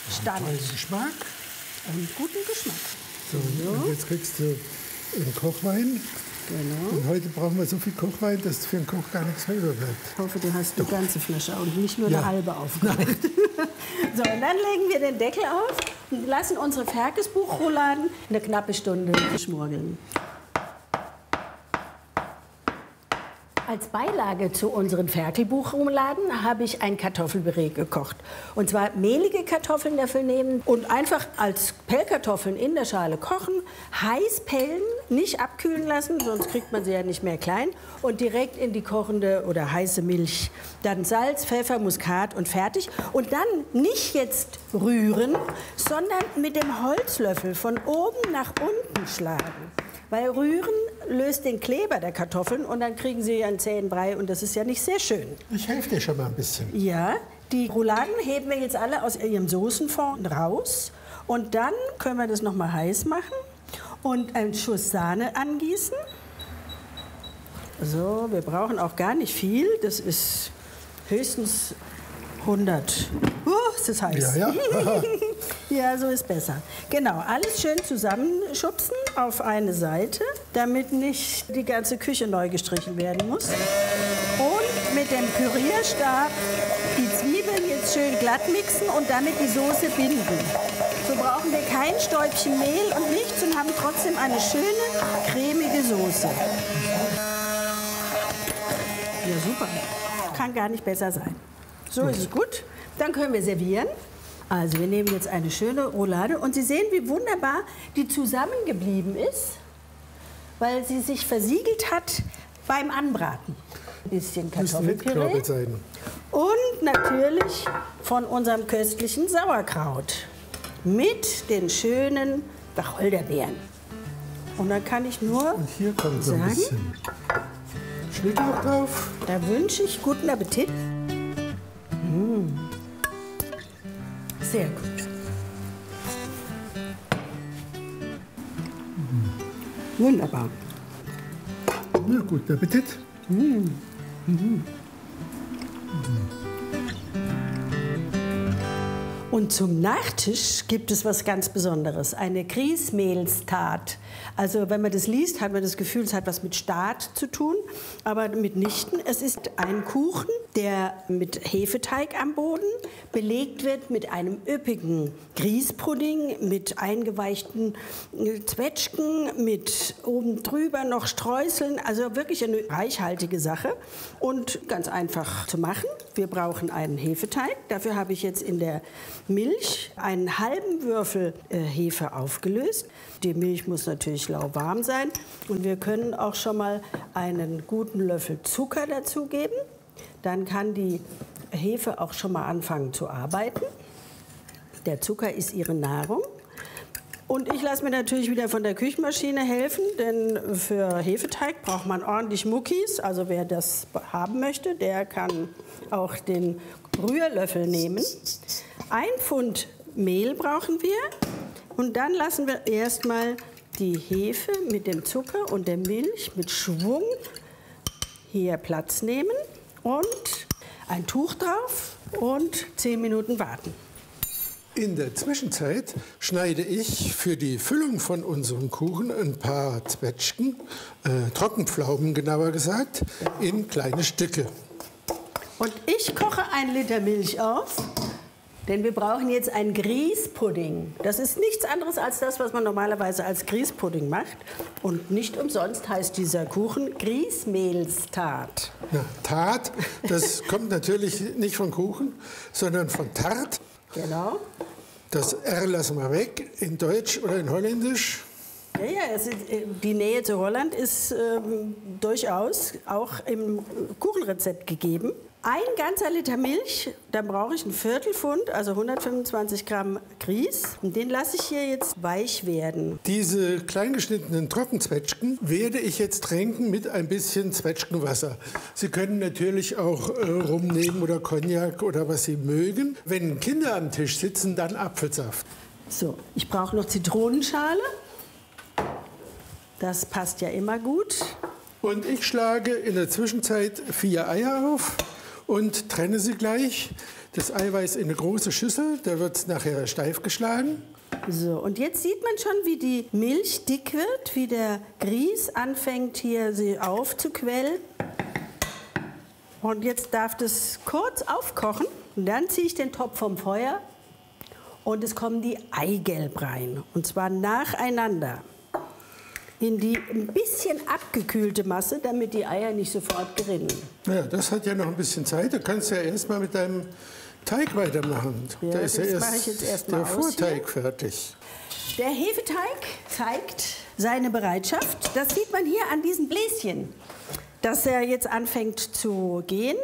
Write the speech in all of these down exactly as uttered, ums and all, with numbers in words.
Stand. Einen Geschmack. Einen guten Geschmack. So, und jetzt kriegst du einen Kochwein. Genau. Und heute brauchen wir so viel Kochwein, dass für einen Koch gar nichts mehr überbleibt. Ich hoffe, du hast die ganze Flasche und nicht nur Ja. eine halbe aufgemacht. So, und dann legen wir den Deckel auf und lassen unsere Ferkesbuchrouladen eine knappe Stunde schmorgeln. Als Beilage zu unseren Ferkelbuchrouladen habe ich ein Kartoffelpüree gekocht. Und zwar mehlige Kartoffeln dafür nehmen und einfach als Pellkartoffeln in der Schale kochen, heiß pellen, nicht abkühlen lassen, sonst kriegt man sie ja nicht mehr klein, und direkt in die kochende oder heiße Milch. Dann Salz, Pfeffer, Muskat und fertig. Und dann nicht jetzt rühren, sondern mit dem Holzlöffel von oben nach unten schlagen. Weil Rühren löst den Kleber der Kartoffeln und dann kriegen sie einen zähen Brei und das ist ja nicht sehr schön. Ich helfe dir schon mal ein bisschen. Ja, die Rouladen heben wir jetzt alle aus ihrem Soßenfond raus und dann können wir das noch mal heiß machen und einen Schuss Sahne angießen. So, wir brauchen auch gar nicht viel, das ist höchstens hundert. Uh, ist das heiß. Ja, ja. Ja, so ist besser. Genau, alles schön zusammenschubsen auf eine Seite, damit nicht die ganze Küche neu gestrichen werden muss. Und mit dem Pürierstab die Zwiebeln jetzt schön glatt mixen und damit die Soße binden. So brauchen wir kein Stäubchen Mehl und nichts und haben trotzdem eine schöne, cremige Soße. Ja, super. Kann gar nicht besser sein. So ist es gut. Dann können wir servieren. Also wir nehmen jetzt eine schöne Roulade und Sie sehen, wie wunderbar die zusammengeblieben ist, weil sie sich versiegelt hat beim Anbraten. Ein bisschen Kartoffelpüree sein. und natürlich von unserem köstlichen Sauerkraut mit den schönen Wacholderbeeren. Und dann kann ich nur Und hier kommt so ein sagen, bisschen Schnittlauch drauf. da wünsche ich guten Appetit. Mmh. Sehr gut. Wunderbar. Na, guten Appetit. Mmh. Mhm. Und zum Nachtisch gibt es was ganz Besonderes, eine Grießmehlstat. Also wenn man das liest, hat man das Gefühl, es hat was mit Staat zu tun, aber mitnichten. Es ist ein Kuchen, der mit Hefeteig am Boden belegt wird mit einem üppigen Grießpudding, mit eingeweichten Zwetschgen, mit oben drüber noch Streuseln. Also wirklich eine reichhaltige Sache und ganz einfach zu machen. Wir brauchen einen Hefeteig. Dafür habe ich jetzt in der Milch einen halben Würfel äh, Hefe aufgelöst. Die Milch muss natürlich lauwarm sein. Und wir können auch schon mal einen guten Löffel Zucker dazugeben. Dann kann die Hefe auch schon mal anfangen zu arbeiten. Der Zucker ist ihre Nahrung. Und ich lasse mir natürlich wieder von der Küchenmaschine helfen, denn für Hefeteig braucht man ordentlich Muckis. Also wer das haben möchte, der kann auch den Rührlöffel nehmen. Ein Pfund Mehl brauchen wir und dann lassen wir erstmal die Hefe mit dem Zucker und der Milch mit Schwung hier Platz nehmen und ein Tuch drauf und zehn Minuten warten. In der Zwischenzeit schneide ich für die Füllung von unserem Kuchen ein paar Zwetschgen, äh, Trockenpflaumen genauer gesagt, in kleine Stücke. Und ich koche ein Liter Milch auf, denn wir brauchen jetzt einen Grießpudding. Das ist nichts anderes als das, was man normalerweise als Grießpudding macht. Und nicht umsonst heißt dieser Kuchen Grießmehlstat. Na, Tat, das kommt natürlich nicht von Kuchen, sondern von Tart. Genau. Das R lassen wir weg, in Deutsch oder in Holländisch. Ja, ja, es ist, die Nähe zu Holland ist ähm, durchaus auch im Kuchenrezept gegeben. Ein ganzer Liter Milch, dann brauche ich ein Viertelpfund, also hundertfünfundzwanzig Gramm Grieß. Und den lasse ich hier jetzt weich werden. Diese kleingeschnittenen Trockenzwetschgen werde ich jetzt tränken mit ein bisschen Zwetschgenwasser. Sie können natürlich auch äh, Rum nehmen oder Cognac oder was Sie mögen. Wenn Kinder am Tisch sitzen, dann Apfelsaft. So, ich brauche noch Zitronenschale. Das passt ja immer gut. Und ich schlage in der Zwischenzeit vier Eier auf und trenne sie gleich. das Eiweiß in eine große Schüssel, da wird es nachher steif geschlagen. So, und jetzt sieht man schon, wie die Milch dick wird, wie der Grieß anfängt hier sie aufzuquellen. Und jetzt darf das kurz aufkochen. Und dann ziehe ich den Topf vom Feuer und es kommen die Eigelb rein. Und zwar nacheinander in die ein bisschen abgekühlte Masse, damit die Eier nicht sofort gerinnen. Ja, das hat ja noch ein bisschen Zeit. Du kannst ja erst mal mit deinem Teig weitermachen. Ja, da ist ja erst, jetzt erst der mal Vorteig fertig. Der Hefeteig zeigt seine Bereitschaft. Das sieht man hier an diesen Bläschen, dass er jetzt anfängt zu gehen.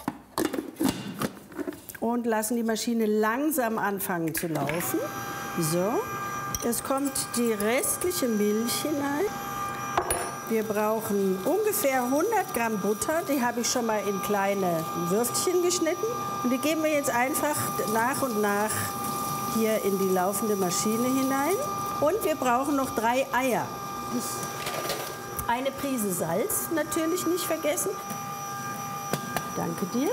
Und lassen die Maschine langsam anfangen zu laufen. So, es kommt die restliche Milch hinein. Wir brauchen ungefähr hundert Gramm Butter. Die habe ich schon mal in kleine Würfchen geschnitten. Und die geben wir jetzt einfach nach und nach hier in die laufende Maschine hinein. Und wir brauchen noch drei Eier. Eine Prise Salz natürlich nicht vergessen. Danke dir.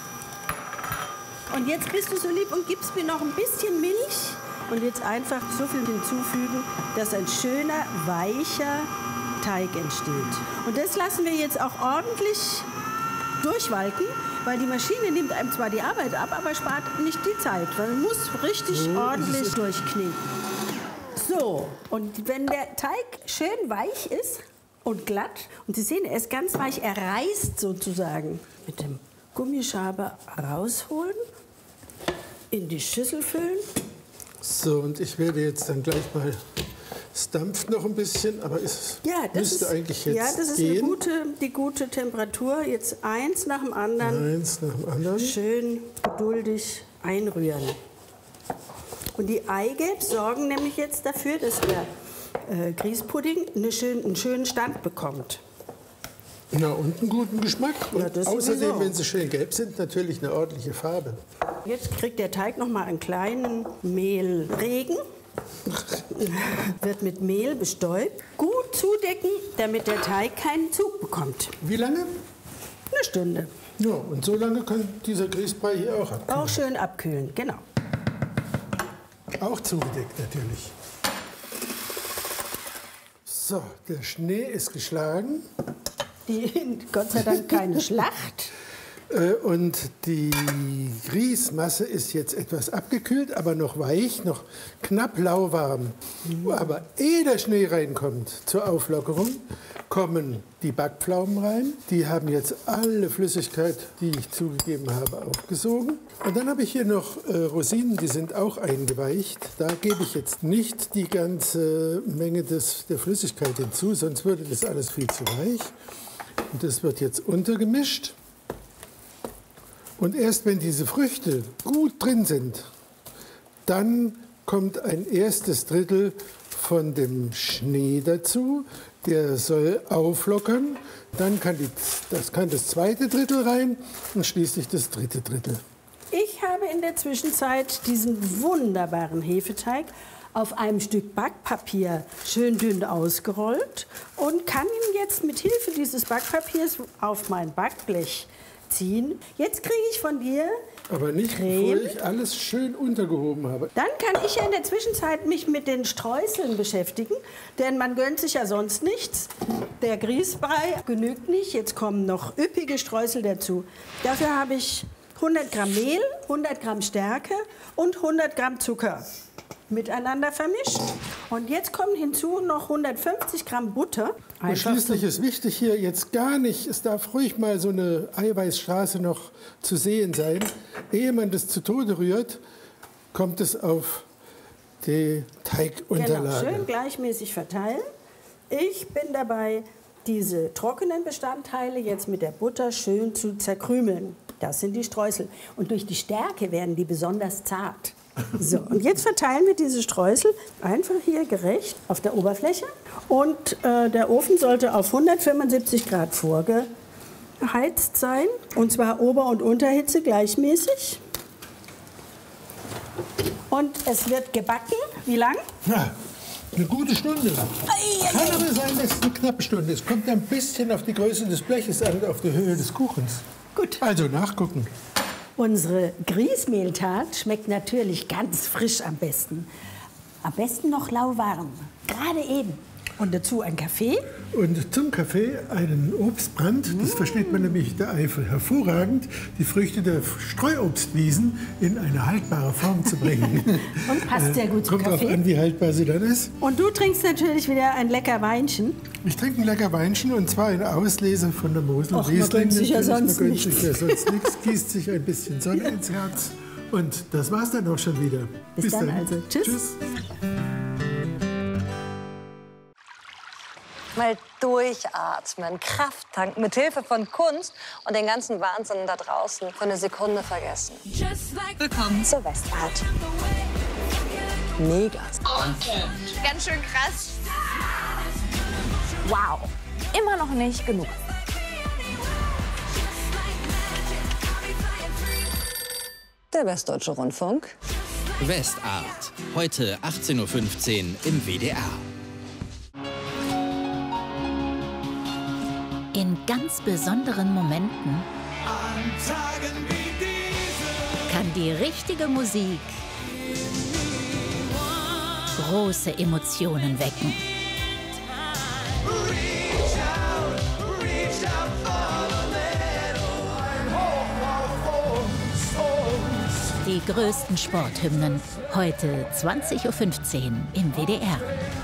Und jetzt bist du so lieb und gibst mir noch ein bisschen Milch. Und jetzt einfach so viel hinzufügen, dass ein schöner, weicher Teig entsteht. Und das lassen wir jetzt auch ordentlich durchwalken, weil die Maschine nimmt einem zwar die Arbeit ab, aber spart nicht die Zeit. Weil man muss richtig so ordentlich durchkneten. So, und wenn der Teig schön weich ist und glatt, und Sie sehen, er ist ganz weich, er reißt sozusagen, mit dem Gummischaber rausholen, in die Schüssel füllen. So, und ich werde jetzt dann gleich mal, es dampft noch ein bisschen, aber es ja, das müsste ist, eigentlich jetzt Ja, das ist gehen. Eine gute, die gute Temperatur. Jetzt eins nach dem anderen. Eins nach dem anderen. Schön geduldig einrühren. Und die Eigelb sorgen nämlich jetzt dafür, dass der äh, Grießpudding eine schön, einen schönen Stand bekommt. Na, und einen guten Geschmack. Und ja, das außerdem, sowieso. wenn sie schön gelb sind, natürlich eine ordentliche Farbe. Jetzt kriegt der Teig noch mal einen kleinen Mehlregen. Wird mit Mehl bestäubt. Gut zudecken, damit der Teig keinen Zug bekommt. Wie lange? Eine Stunde. Ja, und so lange kann dieser Grießbrei hier auch abkühlen. Auch schön abkühlen, genau. Auch zugedeckt natürlich. So, der Schnee ist geschlagen. Die, Gott sei Dank keine Schlacht. Und die Grießmasse ist jetzt etwas abgekühlt, aber noch weich, noch knapp lauwarm. Mhm. Aber ehe der Schnee reinkommt zur Auflockerung, kommen die Backpflaumen rein. Die haben jetzt alle Flüssigkeit, die ich zugegeben habe, aufgesogen. Und dann habe ich hier noch äh, Rosinen, die sind auch eingeweicht. Da gebe ich jetzt nicht die ganze Menge des, der Flüssigkeit hinzu, sonst würde das alles viel zu weich. Und das wird jetzt untergemischt. Und erst wenn diese Früchte gut drin sind, dann kommt ein erstes Drittel von dem Schnee dazu. Der soll auflockern. Dann kann, die, das, kann das zweite Drittel rein und schließlich das dritte Drittel. Ich habe in der Zwischenzeit diesen wunderbaren Hefeteig auf einem Stück Backpapier schön dünn ausgerollt und kann ihn jetzt mit Hilfe dieses Backpapiers auf mein Backblech ziehen. Jetzt kriege ich von dir Aber nicht, Creme. bevor ich alles schön untergehoben habe. Dann kann ich ja in der Zwischenzeit mich mit den Streuseln beschäftigen, denn man gönnt sich ja sonst nichts. Der Grießbrei genügt nicht, jetzt kommen noch üppige Streusel dazu. Dafür habe ich hundert Gramm Mehl, hundert Gramm Stärke und hundert Gramm Zucker miteinander vermischt. Und jetzt kommen hinzu noch hundertfünfzig Gramm Butter. Und schließlich ist wichtig hier jetzt gar nicht, es darf ruhig mal so eine Eiweißstraße noch zu sehen sein. Ehe man das zu Tode rührt, kommt es auf die Teigunterlage. Genau, schön gleichmäßig verteilen. Ich bin dabei, diese trockenen Bestandteile jetzt mit der Butter schön zu zerkrümeln. Das sind die Streusel. Und durch die Stärke werden die besonders zart. So, und jetzt verteilen wir diese Streusel einfach hier gerecht auf der Oberfläche. Und äh, der Ofen sollte auf hundertfünfundsiebzig Grad vorgeheizt sein. Und zwar Ober- und Unterhitze gleichmäßig. Und es wird gebacken. Wie lang? Ja, eine gute Stunde. Kann aber sein, dass es eine knappe Stunde ist. Kommt ein bisschen auf die Größe des Bleches an und auf die Höhe des Kuchens. Gut. Also nachgucken. Unsere Grießmehltat schmeckt natürlich ganz frisch am besten. Am besten noch lauwarm, gerade eben. Und dazu ein Kaffee. Und zum Kaffee einen Obstbrand. Das versteht man nämlich der Eifel hervorragend, die Früchte der Streuobstwiesen in eine haltbare Form zu bringen. Und passt sehr gut zum Kommt Kaffee. Kommt drauf an, wie haltbar sie dann ist. Und du trinkst natürlich wieder ein lecker Weinchen. Ich trinke ein lecker Weinchen, und zwar eine Auslese von der Mosel Och, man Riesling. gönnt sich ja Natürlich, sonst man gönnt sich nichts. ja sonst nichts, gießt sich ein bisschen Sonne ins Herz. Und das war's dann auch schon wieder. Bis dann also. Tschüss. Tschüss. Mal durchatmen, Kraft tanken, mit Hilfe von Kunst und den ganzen Wahnsinn da draußen für eine Sekunde vergessen. Willkommen zur Westart. Mega. Ganz schön krass. Wow. Immer noch nicht genug. Der Westdeutsche Rundfunk. Westart. Heute achtzehn Uhr fünfzehn im W D R. In ganz besonderen Momenten kann die richtige Musik große Emotionen wecken. Die größten Sporthymnen heute zwanzig Uhr fünfzehn im W D R.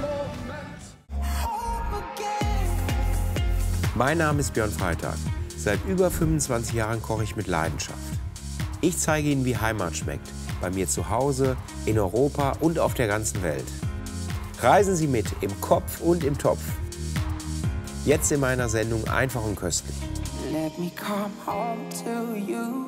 Mein Name ist Björn Freitag. Seit über fünfundzwanzig Jahren koche ich mit Leidenschaft. Ich zeige Ihnen, wie Heimat schmeckt. Bei mir zu Hause, in Europa und auf der ganzen Welt. Reisen Sie mit, im Kopf und im Topf. Jetzt in meiner Sendung Einfach und köstlich. Let me come home to you.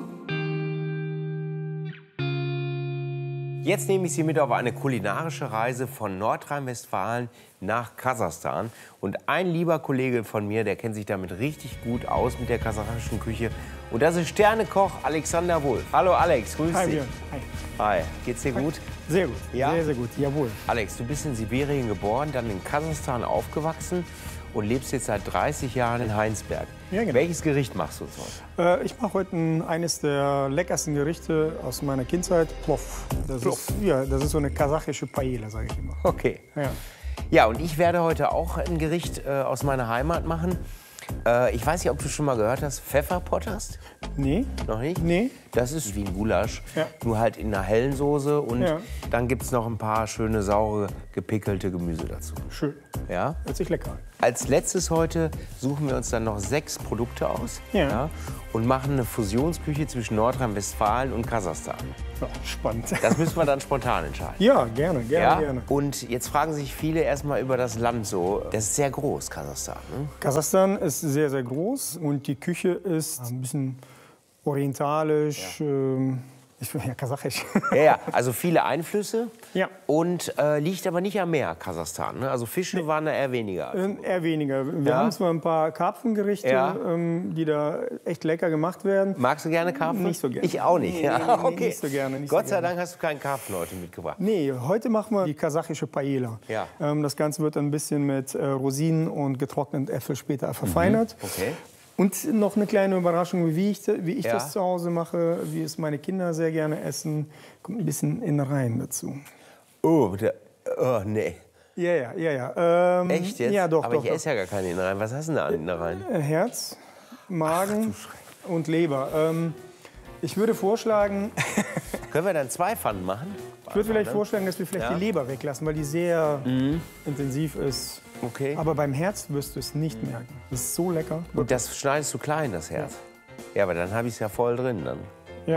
Jetzt nehme ich Sie mit auf eine kulinarische Reise von Nordrhein-Westfalen nach Kasachstan. Und ein lieber Kollege von mir, der kennt sich damit richtig gut aus mit der kasachischen Küche. Und das ist Sternekoch Alexander Wulff. Hallo Alex, grüß Hi, dich. Björn. Hi. Hi, geht's dir gut? Sehr gut, Ja? sehr, sehr gut, jawohl. Alex, du bist in Sibirien geboren, dann in Kasachstan aufgewachsen und lebst jetzt seit dreißig Jahren in Heinsberg. Ja, genau. Welches Gericht machst du uns heute? Äh, ich mache heute ein, eines der leckersten Gerichte aus meiner Kindheit, Plov. Das, Plov. Ist, ja, das ist so eine kasachische Paella, sage ich immer. Okay. Ja. Ja, und ich werde heute auch ein Gericht äh, aus meiner Heimat machen. Äh, ich weiß nicht, ob du schon mal gehört hast, Pfefferpotterst? Nee. Noch nicht? Nee. Das ist wie ein Gulasch, Ja. nur halt in einer hellen Soße. Und Ja. dann gibt es noch ein paar schöne, saure, gepickelte Gemüse dazu. Schön. Ja? Hört sich lecker an. Als letztes heute suchen wir uns dann noch sechs Produkte aus Ja. und machen eine Fusionsküche zwischen Nordrhein-Westfalen und Kasachstan. Ja, spannend. Das müssen wir dann spontan entscheiden. Ja, gerne, gerne, Ja? gerne. Und jetzt fragen sich viele erstmal über das Land so. Das ist sehr groß, Kasachstan. Ne? Kasachstan ist sehr, sehr groß und die Küche ist ein bisschen orientalisch, ja, ähm, ich, ja kasachisch. Ja, ja, also viele Einflüsse. Ja. Und äh, liegt aber nicht am Meer, Kasachstan. Ne? Also Fische waren da eher weniger. Ähm, eher weniger. Wir Ja. haben zwar ein paar Karpfengerichte, Ja. ähm, die da echt lecker gemacht werden. Magst du gerne Karpfen? Nicht so gerne. Ich auch nicht. Nee, Ja, nee, nee, okay. nicht so gerne, nicht Gott so sei gerne. Dank hast du keinen Karpfen heute mitgebracht. Nee, heute machen wir die kasachische Paella. Ja. Ähm, das Ganze wird ein bisschen mit äh, Rosinen und getrockneten Äpfeln später verfeinert. Okay. Und noch eine kleine Überraschung, wie ich, wie ich Ja. das zu Hause mache, wie es meine Kinder sehr gerne essen. Kommt ein bisschen Innereien dazu. Oh, der, oh nee. Ja, ja, ja, ja. Ähm, Echt jetzt? Ja, doch, aber doch. ich esse ja gar keine Innereien. Was hast du denn da an Innereien? doch. Äh, Herz, Magen und Leber. Ähm, ich würde vorschlagen, Können wir dann zwei Pfannen machen? ich würde vielleicht vorschlagen, dass wir vielleicht Ja. die Leber weglassen, weil die sehr intensiv ist. Okay. Aber beim Herz wirst du es nicht merken. Das ist so lecker. Und das schneidest du klein, das Herz? Ja, aber dann habe ich es ja voll drin. Dann. Ja.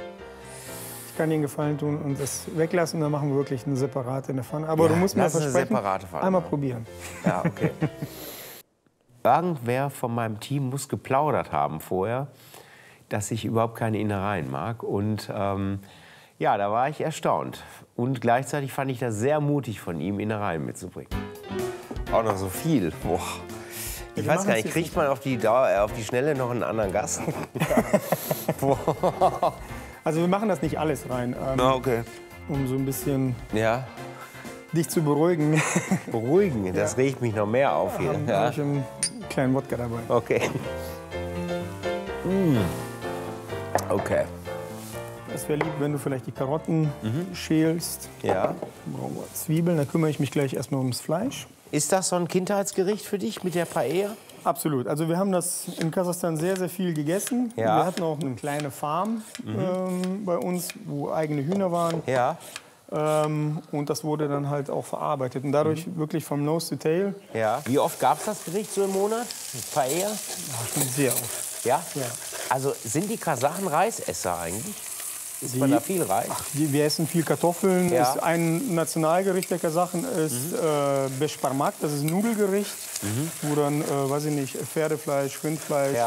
Ich kann dir einen Gefallen tun und das weglassen. Dann machen wir wirklich eine separate in der Pfanne. Aber Ja, du musst mir lass eine versprechen, separate Pfanne einmal machen. probieren. Ja, okay. Irgendwer von meinem Team muss geplaudert haben vorher, dass ich überhaupt keine Innereien mag. Und ähm, ja, da war ich erstaunt. Und gleichzeitig fand ich das sehr mutig von ihm, Innereien mitzubringen. Auch noch so viel. Boah. Ich wir weiß machen gar es nicht, jetzt kriegt man auf die, Dauer, äh, auf die Schnelle noch einen anderen Gast? Boah. Also wir machen das nicht alles rein, ähm, Na, okay. um so ein bisschen Ja, dich zu beruhigen. beruhigen, das regt mich noch mehr auf hier. Habe Ja. ich einen kleinen Wodka dabei. Okay. Mm. Okay. Es wäre lieb, wenn du vielleicht die Karotten mhm. schälst. Ja. Brauchen wir Zwiebeln, dann kümmere ich mich gleich erstmal ums Fleisch. Ist das so ein Kindheitsgericht für dich mit der Paella? Absolut. Also wir haben das in Kasachstan sehr, sehr viel gegessen. Ja. Wir hatten auch eine kleine Farm mhm. ähm, bei uns, wo eigene Hühner waren. Ja. Ähm, und das wurde dann halt auch verarbeitet. Und dadurch mhm. wirklich vom Nose to Tail. Ja. Wie oft gab es das Gericht so im Monat? Paella? Ja, schon sehr oft. Ja? Ja. Also sind die Kasachen Reisesser eigentlich? Isst man da viel Reis? Ach, die, wir essen viel Kartoffeln. Ja. Ist ein Nationalgericht der Kasachen ist mhm. äh, Beshparmak, das ist ein Nudelgericht, mhm. wo dann, äh, weiß ich nicht, Pferdefleisch, Rindfleisch, ja.